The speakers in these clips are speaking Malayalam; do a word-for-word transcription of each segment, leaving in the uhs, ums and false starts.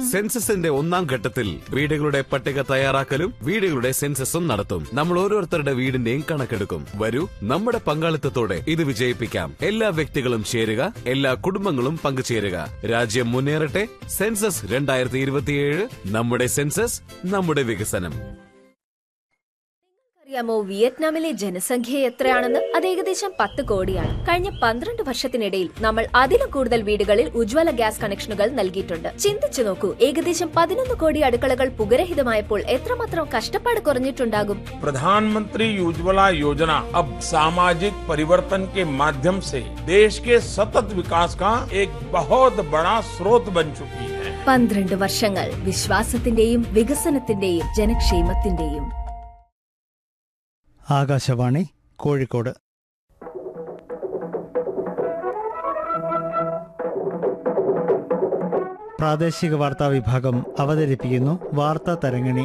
സെൻസസിന്റെ ഒന്നാം ഘട്ടത്തിൽ വീടുകളുടെ പട്ടിക തയ്യാറാക്കലും വീടുകളുടെ സെൻസസും നടത്തും. നമ്മൾ ഓരോരുത്തരുടെ വീടിന്റെയും കണക്കെടുക്കും. വരൂ, നമ്മുടെ പങ്കാളിത്തത്തോടെ ഇത് വിജയിപ്പിക്കാം. എല്ലാ വ്യക്തികളും ചേരുക, എല്ലാ കുടുംബങ്ങളും പങ്കുചേരുക. രാജ്യം മുന്നേറട്ടെ. സെൻസസ് രണ്ടായിരത്തി ഇരുപത്തിയേഴ്. നമ്മുടെ സെൻസസ്, നമ്മുടെ വികസനം. അറിയാമോ വിയറ്റ്നാമിലെ ജനസംഖ്യ എത്രയാണെന്ന്? അത് ഏകദേശം പത്ത് കോടിയാണ്. കഴിഞ്ഞ പന്ത്രണ്ട് വർഷത്തിനിടയിൽ നമ്മൾ അതിലും കൂടുതൽ വീടുകളിൽ ഉജ്ജ്വല ഗ്യാസ് കണക്ഷനുകൾ നൽകിയിട്ടുണ്ട്. ചിന്തിച്ചു നോക്കൂ, ഏകദേശം പതിനൊന്ന് കോടി അടുക്കളകൾ പുകരഹിതമായപ്പോൾ എത്രമാത്രം കഷ്ടപ്പാട് കുറഞ്ഞിട്ടുണ്ടാകും. പ്രധാനമന്ത്രി ഉജ്ജ്വല യോജന अब सामाजिक परिवर्तन के माध्यम से देश के सतत विकास का एक बहुत बड़ा स्रोत बन चुकी है. പന്ത്രണ്ട് വർഷങ്ങൾ വിശ്വാസത്തിന്റെയും വികസനത്തിന്റെയും ജനക്ഷേമത്തിന്റെയും. ആകാശവാണി കോഴിക്കോട്. പ്രാദേശിക വാർത്താ വിഭാഗം അവതരിപ്പിക്കുന്നു വാർത്താ തരങ്ങിണി.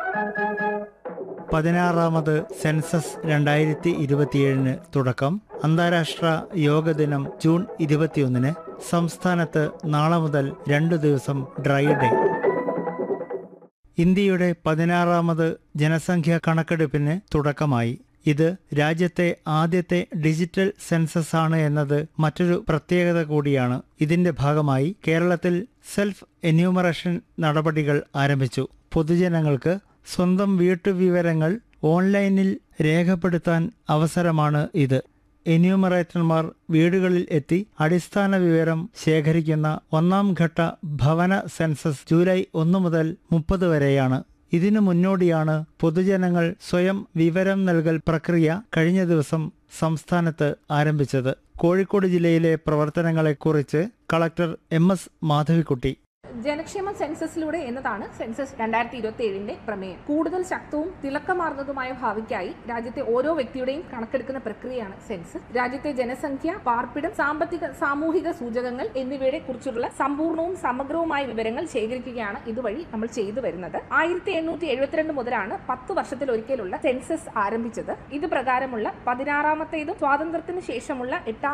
പതിനാറാമത് സെൻസസ് രണ്ടായിരത്തി ഇരുപത്തിയേഴിന് തുടക്കം. അന്താരാഷ്ട്ര യോഗ ദിനം ജൂൺ ഇരുപത്തിയൊന്നിന്. സംസ്ഥാനത്ത് നാളെ മുതൽ രണ്ടു ദിവസം ഡ്രൈ ഡേ. ഇന്ത്യയുടെ പതിനാറാമത് ജനസംഖ്യാ കണക്കെടുപ്പിന് തുടക്കമായി. ഇത് രാജ്യത്തെ ആദ്യത്തെ ഡിജിറ്റൽ സെൻസസ് ആണ് എന്നത് മറ്റൊരു പ്രത്യേകത കൂടിയാണ്. ഇതിന്റെ ഭാഗമായി കേരളത്തിൽ സെൽഫ് എന്യൂമറേഷൻ നടപടികൾ ആരംഭിച്ചു. പൊതുജനങ്ങൾക്ക് സ്വന്തം വീട്ടുവിവരങ്ങൾ ഓൺലൈനിൽ രേഖപ്പെടുത്താൻ അവസരമാണ് ഇത്. എന്യൂമറേറ്റർമാർ വീടുകളിൽ എത്തി അടിസ്ഥാന വിവരം ശേഖരിക്കുന്ന ഒന്നാം ഘട്ട ഭവന സെൻസസ് ജൂലൈ ഒന്ന് മുതൽ മുപ്പത് വരെയാണ്. ഇതിനു മുന്നോടിയാണ് പൊതുജനങ്ങൾ സ്വയം വിവരം നൽകൽ പ്രക്രിയ കഴിഞ്ഞ ദിവസം സംസ്ഥാനത്ത് ആരംഭിച്ചത്. കോഴിക്കോട് ജില്ലയിലെ പ്രവർത്തനങ്ങളെക്കുറിച്ച് കളക്ടർ എം എസ് മാധവിക്കുട്ടി. ജനക്ഷേമ സെൻസസിലൂടെ എന്നതാണ് സെൻസസ് രണ്ടായിരത്തി ഇരുപത്തി ഏഴിന്റെ പ്രമേയം. കൂടുതൽ ശക്തവും തിളക്കമാർന്നതുമായ ഭാവിക്കായി രാജ്യത്തെ ഓരോ വ്യക്തിയുടെയും കണക്കെടുക്കുന്ന പ്രക്രിയയാണ് സെൻസസ്. രാജ്യത്തെ ജനസംഖ്യ, പാർപ്പിടം, സാമ്പത്തിക സാമൂഹിക സൂചകങ്ങൾ എന്നിവയെ കുറിച്ചുള്ള സമ്പൂർണവും സമഗ്രവുമായ വിവരങ്ങൾ ശേഖരിക്കുകയാണ് ഇതുവഴി നമ്മൾ ചെയ്തു വരുന്നത്. ആയിരത്തി എണ്ണൂറ്റി എഴുപത്തിരണ്ട് മുതലാണ് പത്ത് വർഷത്തിൽ ഒരിക്കലുള്ള സെൻസസ് ആരംഭിച്ചത്. ഇത് പ്രകാരമുള്ള പതിനാറാമത്തേതും സ്വാതന്ത്ര്യത്തിന് ശേഷമുള്ള എട്ടാം